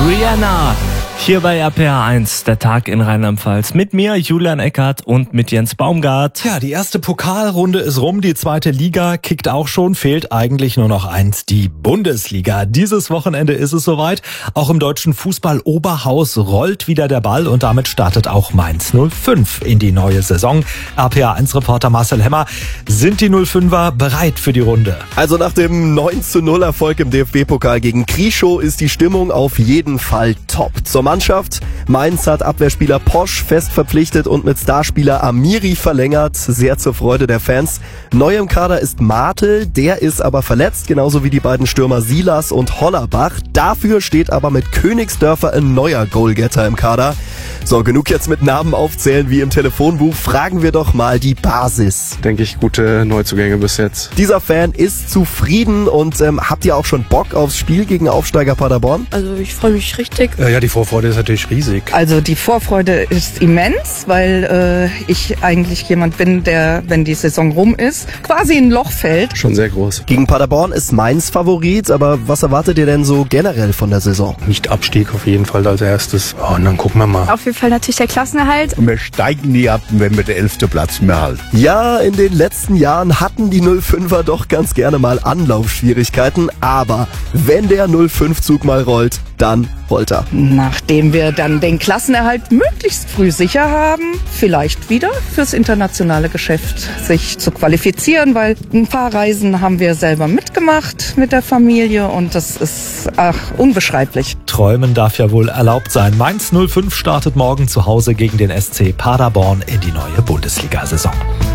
Rihanna. Hier bei RPR 1, der Tag in Rheinland-Pfalz. Mit mir, Julian Eckert, und mit Jens Baumgart. Ja, die erste Pokalrunde ist rum, die zweite Liga kickt auch schon, fehlt eigentlich nur noch eins, die Bundesliga. Dieses Wochenende ist es soweit. Auch im deutschen Fußball-Oberhaus rollt wieder der Ball und damit startet auch Mainz 05 in die neue Saison. RPR 1-Reporter Marcel Hemmer, sind die 05er bereit für die Runde? Also nach dem 9:0 Erfolg im DFB-Pokal gegen Krischow ist die Stimmung auf jeden Fall top. Zur Mannschaft: Mainz hat Abwehrspieler Posch fest verpflichtet und mit Starspieler Amiri verlängert, sehr zur Freude der Fans. Neu im Kader ist Martel, der ist aber verletzt, genauso wie die beiden Stürmer Silas und Hollerbach. Dafür steht aber mit Königsdörfer ein neuer Goalgetter im Kader. So, genug jetzt mit Namen aufzählen wie im Telefonbuch, fragen wir doch mal die Basis. Denke ich, gute Neuzugänge bis jetzt. Dieser Fan ist zufrieden und habt ihr auch schon Bock aufs Spiel gegen Aufsteiger Paderborn? Also ich freue mich richtig. Ja, die Vorfreude ist natürlich riesig. Also die Vorfreude ist immens, weil ich eigentlich jemand bin, der, wenn die Saison rum ist, quasi in ein Loch fällt. Schon sehr groß. Gegen Paderborn ist Mainz Favorit, aber was erwartet ihr denn so generell von der Saison? Nicht Abstieg auf jeden Fall als erstes. Oh, und dann gucken wir mal. Auf jeden Fall natürlich der Klassenerhalt. Und wir steigen nie ab, wenn wir den 11. Platz mehr halten. Ja, in den letzten Jahren hatten die 05er doch ganz gerne mal Anlaufschwierigkeiten, aber wenn der 05-Zug mal rollt, dann rollt er. Nachdem wir dann den Klassenerhalt möglichst früh sicher haben, vielleicht wieder fürs internationale Geschäft sich zu qualifizieren, weil ein paar Reisen haben wir selber mitgemacht mit der Familie und das ist unbeschreiblich. Träumen darf ja wohl erlaubt sein. Mainz 05 startet morgen zu Hause gegen den SC Paderborn in die neue Bundesliga-Saison.